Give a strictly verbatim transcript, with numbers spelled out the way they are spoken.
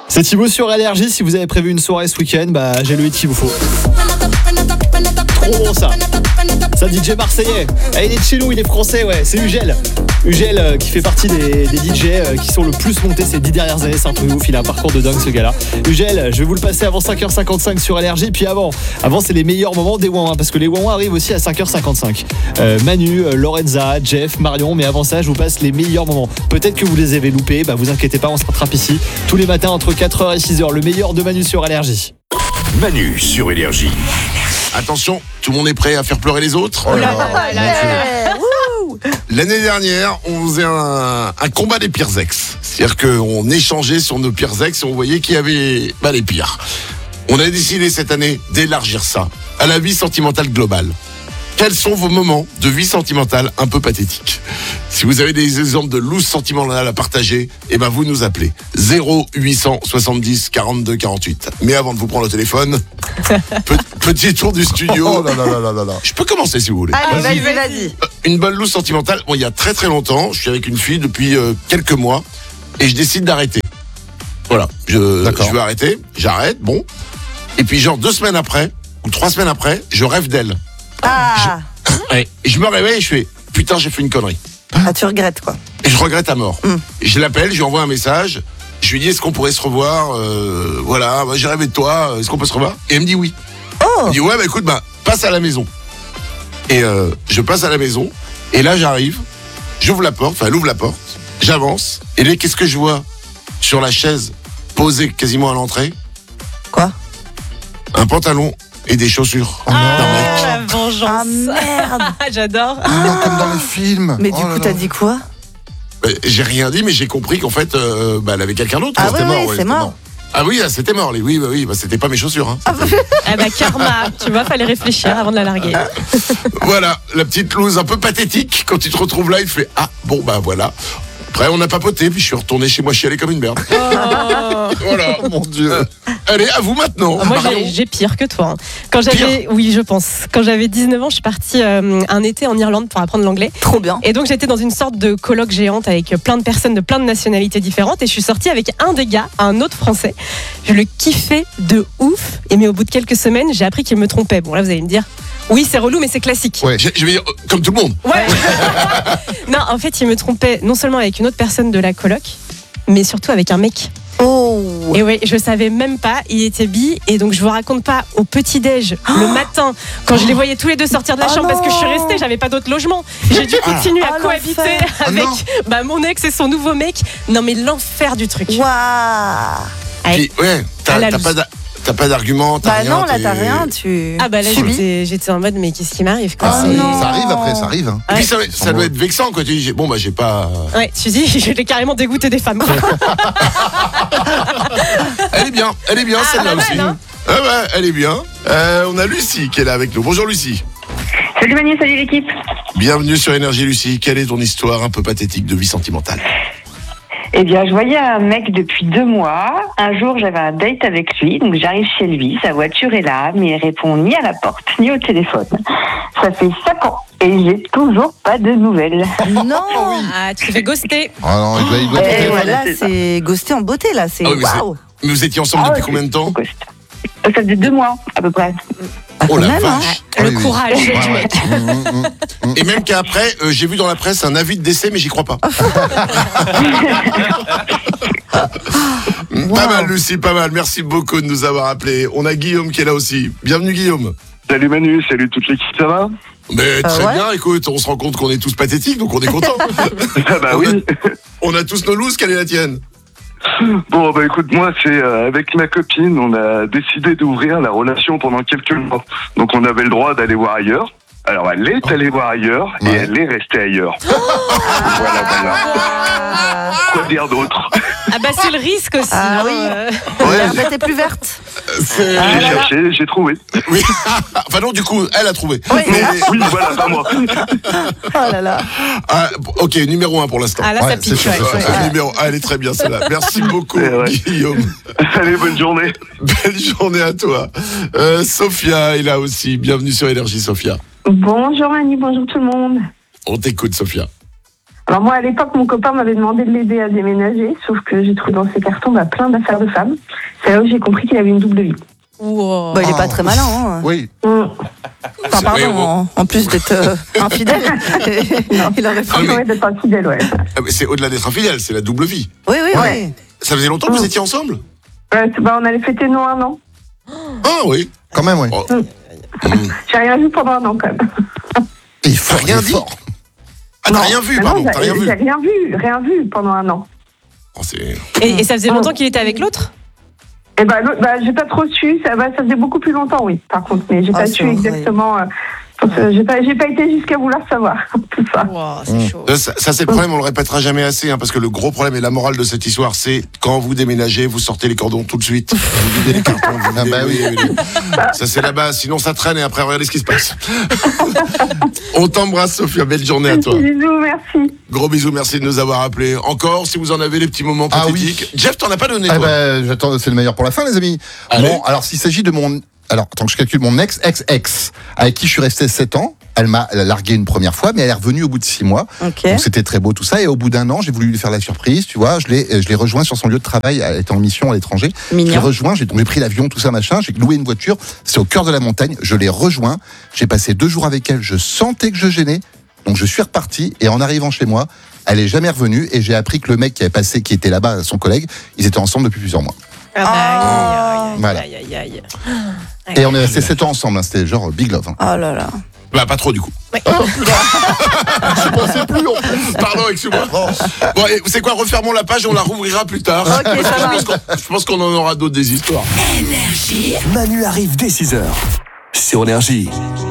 C'est Thibaut sur Énergie. Si vous avez prévu une soirée ce week-end, bah j'ai le hit qu'il vous faut. Trop bon ça. Ça D J marseillais. Ah, il est de chez nous, il est français, ouais. C'est Ugel. Ugel euh, qui fait partie des, des D J euh, qui sont le plus montés ces dix dernières années. C'est un truc ouf, il a un parcours de dingue ce gars-là. Ugel, je vais vous le passer avant cinq heures cinquante-cinq sur Énergie. Puis avant, avant c'est les meilleurs moments des Ouin-Ouin parce que les Ouin-Ouin arrivent aussi à cinq heures cinquante-cinq. Euh, Manu, euh, Lorenza, Jeff, Marion. Mais avant ça, je vous passe les meilleurs moments. Peut-être que vous les avez loupés. Bah vous inquiétez pas, on se rattrape ici tous les matins entre quatre heures et six heures. Le meilleur de Manu sur Énergie. Manu sur Énergie. Attention, tout le monde est prêt à faire pleurer les autres. Oh là là là là. L'année dernière, on faisait un, un combat des pires ex. C'est-à-dire qu'on échangeait sur nos pires ex et on voyait qui avait bah, les pires. On a décidé cette année d'élargir ça à la vie sentimentale globale. Quels sont vos moments de vie sentimentale un peu pathétiques ? Si vous avez des exemples de loose sentimentale à partager, eh ben vous nous appelez zéro huit cent soixante-dix quarante-deux quarante-huit. Mais avant de vous prendre le téléphone, pe- petit tour du studio. Oh là là là là là là. Je peux commencer si vous voulez. Allez, Vas-y. vas-y, vas-y. Une bonne loose sentimentale. Bon, il y a très très longtemps, je suis avec une fille depuis euh, quelques mois et je décide d'arrêter. Voilà, je, D'accord. je veux arrêter, j'arrête, bon. Et puis genre deux semaines après ou trois semaines après, je rêve d'elle. Ah, Ouais. Et je me réveille et je fais putain, j'ai fait une connerie. ah, tu regrettes quoi. Et je regrette à mort. Mm. Et je l'appelle, je lui envoie un message. Je lui dis est-ce qu'on pourrait se revoir euh, Voilà, bah, j'ai rêvé de toi. Est-ce qu'on peut se revoir Et elle me dit oui. Oh, Elle me dit ouais, bah écoute, bah passe à la maison. Et euh, je passe à la maison. Et là, j'arrive. J'ouvre la porte. Enfin, elle ouvre la porte. J'avance. Et là, qu'est-ce que je vois sur la chaise posée quasiment à l'entrée quoi. Un pantalon et des chaussures. Oh non. d'un mec. Ah, la vengeance. Ah merde. J'adore. Non, comme dans les films. Mais Oh du là coup, là. t'as dit quoi? Euh, J'ai rien dit, mais j'ai compris qu'en fait, euh, bah, elle avait quelqu'un d'autre. Ah C'était ouais, mort, ouais, ouais, c'est c'était mort. Ah oui, ah, c'était mort, les. Oui, bah, oui, bah, c'était pas mes chaussures. Hein. Ah bah karma, tu vois, fallait réfléchir avant de la larguer. Voilà, la petite loose un peu pathétique. Quand tu te retrouves là, il fait ah bon bah voilà. Après, on a papoté, puis je suis retourné chez moi chialer comme une merde. Oh. Voilà. Oh mon Dieu. Allez, à vous maintenant. Ah, moi, Marion. j'ai, j'ai pire que toi. hein. Quand j'avais, oui, je pense. Quand j'avais dix-neuf ans, je suis partie euh, un été en Irlande pour apprendre l'anglais. Trop bien. Et donc, j'étais dans une sorte de colloque géante avec plein de personnes de plein de nationalités différentes. Et je suis sortie avec un des gars, un autre français. Je le kiffais de ouf. Et mais au bout de quelques semaines, j'ai appris qu'il me trompait. Bon, là, vous allez me dire, oui, c'est relou, mais c'est classique. Ouais. Je, je vais dire euh, comme tout le monde. Ouais. Non, en fait, il me trompait non seulement avec une autre personne de la coloc, mais surtout avec un mec. Oh. Et oui, je savais même pas, il était bi, et donc je vous raconte pas, au petit-déj, le matin, quand je les voyais tous les deux sortir de la Oh chambre, parce que je suis non. restée, j'avais pas d'autre logement. J'ai dû continuer Ah, à cohabiter l'enfer. avec Ah non. bah, mon ex et son nouveau mec. Non mais l'enfer du truc. Waouh. Allez. Puis, ouais, t'as, À la t'as loose. pas, d'a- t'as pas d'argument, t'as Bah rien. non, là, t'es- t'as rien. Tu. Ah bah là subis. j'étais, j'étais en mode mais qu'est-ce qui m'arrive quoi, Ah c'est- non. Ça arrive après, ça arrive. hein. Et puis Ouais. ça, ça doit être vexant quand tu dis j'ai- bon bah j'ai pas. Ouais, tu dis, je l'ai carrément dégoûté des femmes. Elle est bien, elle est bien Ah, celle-là pas mal, aussi. hein. Ah ouais, elle est bien. Euh, on a Lucie qui est là avec nous. Bonjour Lucie. Salut Manu, salut l'équipe. Bienvenue sur Énergie Lucie. Quelle est ton histoire un peu pathétique de vie sentimentale ? Eh bien, je voyais un mec depuis deux mois. Un jour, j'avais un date avec lui, donc j'arrive chez lui, sa voiture est là, mais il répond ni à la porte, ni au téléphone. Ça fait cinq ans et j'ai toujours pas de nouvelles. Non. Ah, tu te fais ghoster. Ah non, il doit, il doit Eh, être- Et ouais, voilà, c'est ça. c'est ghosté en beauté là. C'est Ah oui, mais waouh. Mais vous étiez ensemble Ah depuis ouais, combien de temps ? Ghost. Ça faisait deux mois, à peu près. Ah, Oh quand la même, hein. vache. Le Oui, oui. courage Ouais, du ouais. mec. Mmh, mmh, mmh. Et même qu'après, euh, j'ai vu dans la presse un avis de décès, mais j'y crois pas. Pas mal, Lucie, pas mal. Merci beaucoup de nous avoir appelés. On a Guillaume qui est là aussi. Bienvenue, Guillaume. Salut Manu, salut toute l'équipe, ça va? Mais très ouais. bien, écoute, on se rend compte qu'on est tous pathétiques, donc on est contents. Ah bah on, oui. a, on a tous nos looses, quelle est la tienne ? Bon bah écoute, moi c'est euh, avec ma copine, on a décidé d'ouvrir la relation pendant quelques mois. Donc on avait le droit d'aller voir ailleurs. Alors elle est allée voir ailleurs et Ouais. elle est restée ailleurs. Voilà, voilà. Quoi dire d'autre? Ah bah c'est le risque aussi. Ah hein, oui. euh. La bête est plus verte. C'est- Ah J'ai là là. cherché, j'ai trouvé. Oui. Enfin non, du coup, elle a trouvé. Oui. Mais- Oui, voilà, pas moi. Oh là là. ah, ok, numéro un pour l'instant. Ah là Ouais, ça pique. c'est sûr, ouais. c'est sûr. C'est le numéro un, elle est très bien celle-là. Merci beaucoup, Ouais, ouais. Guillaume. Allez, bonne journée. Belle journée à toi. Euh, Sophia est là aussi. Bienvenue sur Énergie, Sophia. Bonjour Manu, bonjour tout le monde. On t'écoute, Sophia. Alors moi, à l'époque, mon copain m'avait demandé de l'aider à déménager, sauf que j'ai trouvé dans ses cartons bah, plein d'affaires de femmes. C'est là où j'ai compris qu'il avait une double vie. Wow. Bah, il est pas Ah. très malin. Hein. Oui. Mmh. Enfin, pardon, Oui, bon. en, en plus d'être euh, infidèle. il aurait Ah, pu. mais- Ouais, d'être infidèle, ouais. Ah, mais c'est au-delà d'être infidèle, c'est la double vie. Oui, oui, Ouais. oui. Ça faisait longtemps que vous étiez ensemble? Ouais, c'est- bah, on allait fêter nos un an. Ah oui. Quand même, oui. Oh. J'ai rien vu pendant un an, quand même. Il faut T'as rien dit? Ah, t'as Non. rien vu, Ah pardon, non, t'as rien j'ai- vu. J'ai rien vu, rien vu pendant un an. Oh, c'est- Et, et ça faisait longtemps qu'il était avec l'autre? Et bah, l'autre- bah, j'ai pas trop su, ça, bah, ça faisait beaucoup plus longtemps, oui, par contre, mais j'ai Ah, pas c'est su horrible. exactement. euh, parce que j'ai pas, j'ai pas été jusqu'à vouloir savoir tout ça. Wow, c'est Mmh. chaud. Euh, Ça, ça, c'est le problème, on le répétera jamais assez, hein, parce que le gros problème et la morale de cette histoire, c'est quand vous déménagez, vous sortez les cordons tout de suite, vous videz les cartons, vous Ah videz- bah oui. oui, oui, oui. Ça c'est la base, sinon ça traîne et après regardez ce qui se passe. On t'embrasse Sophia, belle journée à toi. Bisous, merci. Gros bisous, merci de nous avoir appelés. Encore, si vous en avez des petits moments Ah oui. pathétiques. Jeff, t'en as pas donné Ah toi. bah, j'attends, c'est le meilleur pour la fin, les amis. Allez. Bon, alors s'il s'agit de mon, alors attends que je calcule mon ex, ex, ex, avec qui je suis resté sept ans. Elle m'a elle a largué une première fois, mais elle est revenue au bout de six mois. Ok. Donc c'était très beau tout ça. Et au bout d'un an, j'ai voulu lui faire la surprise, tu vois. Je l'ai, je l'ai rejoint sur son lieu de travail. Elle était en mission à l'étranger. Je l'ai Mignon. rejoint. J'ai donc j'ai pris l'avion, tout ça machin. J'ai loué une voiture. C'est au cœur de la montagne. Je l'ai rejoint. J'ai passé deux jours avec elle. Je sentais que je gênais. Donc je suis reparti. Et en arrivant chez moi, elle est jamais revenue. Et j'ai appris que le mec qui avait passé, qui était là-bas, son collègue, ils étaient ensemble depuis plusieurs mois. Ah bah, aïe, aïe, Voilà. aïe, aïe, aïe. Et on est resté sept ans ensemble. Hein. C'était genre big love. Hein. Oh là là. Bah pas trop du coup. Ouais. Je pensais plus en plus. Pardon, excuse-moi. Bon, et c'est quoi, refermons la page et on la rouvrira plus tard. Ok, Parce que ça je, va. pense qu'on, je pense qu'on en aura d'autres des histoires. Manu arrive dès six heures sur Énergie.